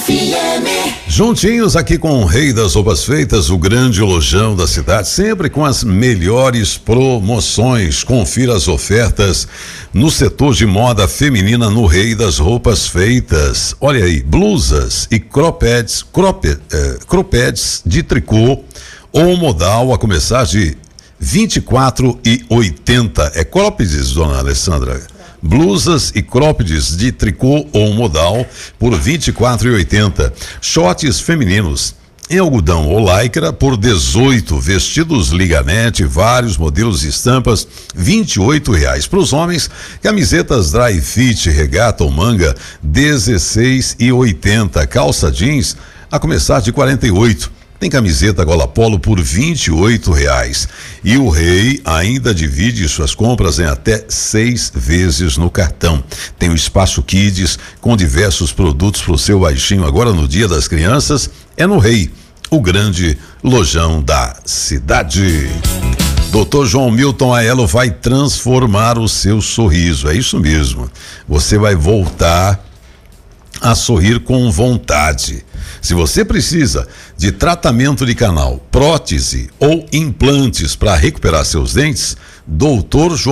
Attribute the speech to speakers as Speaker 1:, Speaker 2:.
Speaker 1: FM.
Speaker 2: Juntinhos aqui com o Rei das Roupas Feitas, o grande lojão da cidade, sempre com as melhores promoções. Confira as ofertas no setor de moda feminina no Rei das Roupas Feitas. Olha aí, blusas e croppeds de tricô ou modal a começar de 24,80. É croppeds, dona Alessandra? Blusas e croppeds de tricô ou modal por 24,80. Shorts femininos em algodão ou lycra por 18. Vestidos liganete, vários modelos e estampas, R$28. Para os homens, camisetas dry fit, regata ou manga, R$16,80. Calça jeans a começar de 48. Tem camiseta gola polo por R$28. E o Rei ainda divide suas compras em até 6 vezes no cartão. Tem o Espaço Kids com diversos produtos para o seu baixinho. Agora no Dia das Crianças é no Rei, o grande lojão da cidade. Dr. João Milton Aiello vai transformar o seu sorriso. É isso mesmo. Você vai voltar a sorrir com vontade. Se você precisa de tratamento de canal, prótese ou implantes para recuperar seus dentes, Dr. João